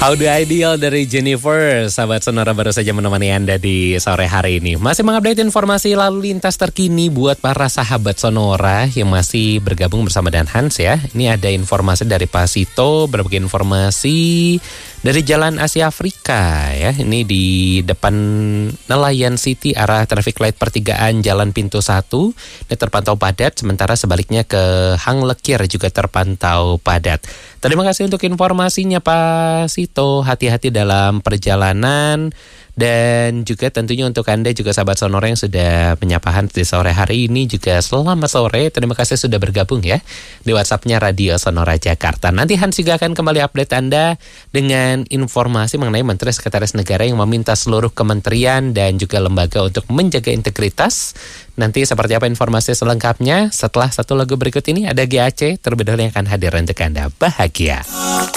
How Do I Deal dari Jennifer. Sahabat Sonora baru saja menemani Anda di sore hari ini. Masih mengupdate informasi lalu lintas terkini buat para sahabat Sonora yang masih bergabung bersama Dan Hans ya. Ini ada informasi dari Pak Sito, berbagi informasi dari Jalan Asia Afrika ya. Ini di depan Nelayan City arah traffic light pertigaan Jalan Pintu 1. Ini terpantau padat, sementara sebaliknya ke Hang Lekir juga terpantau padat. Terima kasih untuk informasinya Pak Sito. Hati-hati dalam perjalanan. Dan juga tentunya untuk Anda juga sahabat Sonora yang sudah menyapa Hans di sore hari ini juga selamat sore. Terima kasih sudah bergabung ya di WhatsApp-nya Radio Sonora Jakarta. Nanti Hans juga akan kembali update Anda dengan informasi mengenai Menteri Sekretaris Negara yang meminta seluruh kementerian dan juga lembaga untuk menjaga integritas. Nanti seperti apa informasi selengkapnya setelah satu lagu berikut ini ada GAC terlebih dahulu yang akan hadir untuk Anda. Bahagia.